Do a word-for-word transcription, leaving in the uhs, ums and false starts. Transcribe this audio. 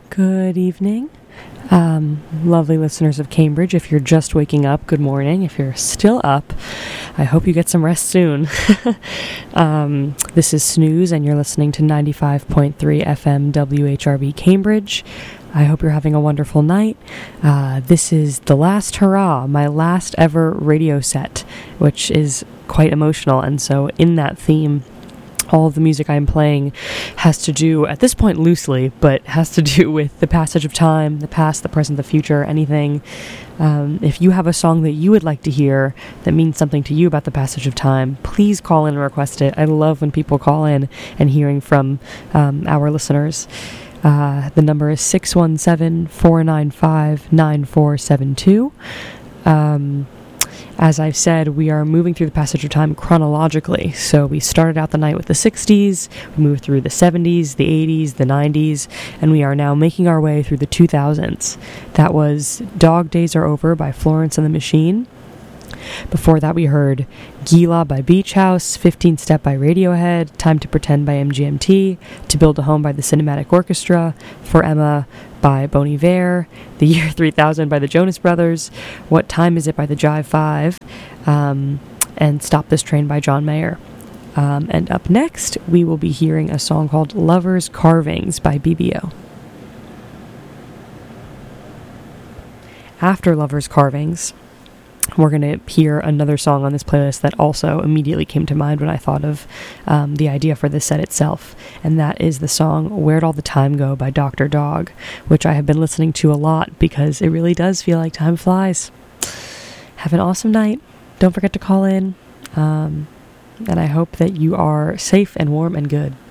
Good evening, um, lovely listeners of Cambridge. If you're just waking up, good morning. If you're still up, I hope you get some rest soon. um, this is Snooze, and you're listening to ninety-five point three F M W H R B Cambridge. I hope you're having a wonderful night. Uh, this is the last hurrah, my last ever radio set, which is quite emotional, and so in that theme, all of the music I'm playing has to do, at this point loosely, but has to do with the passage of time, the past, the present, the future, anything. Um, if you have a song that you would like to hear that means something to you about the passage of time, please call in and request it. I love when people call in and hearing from um, our listeners. Uh, the number is six one seven, four nine five, nine four seven two. Um... As I've said, we are moving through the passage of time chronologically. So we started out the night with the sixties, we moved through the seventies, the eighties, the nineties, and we are now making our way through the two thousands. That was Dog Days Are Over by Florence and the Machine. Before that, we heard Gila by Beach House, fifteen step by Radiohead, Time to Pretend by M G M T, To Build a Home by the Cinematic Orchestra, For Emma by Bon Iver, The Year three thousand by the Jonas Brothers, What Time Is It by the Jive Five, um, and Stop This Train by John Mayer. Um, and up next, we will be hearing a song called Lover's Carvings by B B O. After Lover's Carvings, we're going to hear another song on this playlist that also immediately came to mind when I thought of um, the idea for this set itself, and that is the song Where'd All the Time Go by Doctor Dog, which I have been listening to a lot because it really does feel like time flies. Have an awesome night. Don't forget to call in, um, and I hope that you are safe and warm and good.